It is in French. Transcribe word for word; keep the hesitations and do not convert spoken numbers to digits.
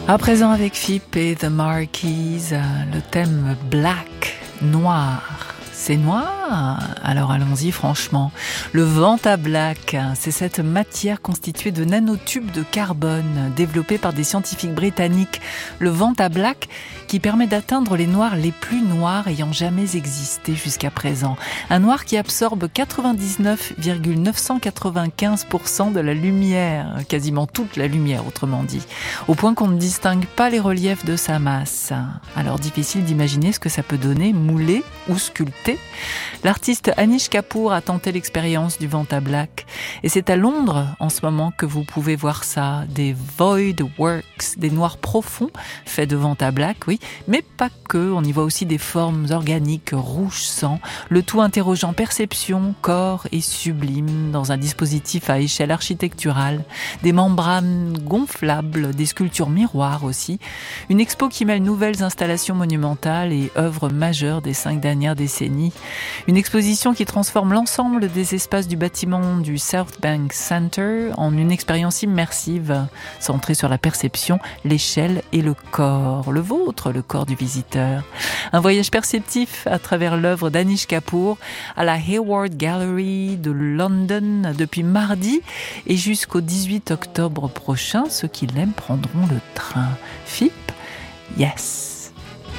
À présent avec Phippe et The Marquis, le thème Black, noir. C'est noir? Alors allons-y franchement. Le Vantablack, c'est cette matière constituée de nanotubes de carbone développés par des scientifiques britanniques. Le Vantablack qui permet d'atteindre les noirs les plus noirs ayant jamais existé jusqu'à présent. Un noir qui absorbe quatre-vingt-dix-neuf virgule neuf cent quatre-vingt-quinze pour cent de la lumière, quasiment toute la lumière autrement dit, au point qu'on ne distingue pas les reliefs de sa masse. Alors difficile d'imaginer ce que ça peut donner, moulé ou sculpté. L'artiste Anish Kapoor a tenté l'expérience du Vantablack et c'est à Londres en ce moment que vous pouvez voir ça, des void works, des noirs profonds faits de Vantablack, oui, mais pas que, on y voit aussi des formes organiques rouge sang, le tout interrogeant perception, corps et sublime dans un dispositif à échelle architecturale, des membranes gonflables, des sculptures miroirs aussi, une expo qui mêle nouvelles installations monumentales et œuvres majeures des cinq dernières décennies, une exposition qui transforme l'ensemble des espaces du bâtiment du South Bank Center en une expérience immersive, centrée sur la perception, l'échelle et le corps, le vôtre, le corps du visiteur. Un voyage perceptif à travers l'œuvre d'Anish Kapoor à la Hayward Gallery de London depuis mardi et jusqu'au dix-huit octobre prochain. Ceux qui l'aiment prendront le train. Phippe, yes.